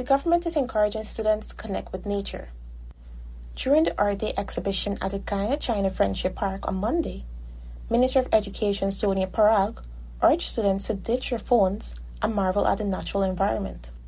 The government is encouraging students to connect with nature. During the Earth Day exhibition at the Guyana-China Friendship Park on Monday, Minister of Education Sonia Parag urged students to ditch their phones and marvel at the natural environment.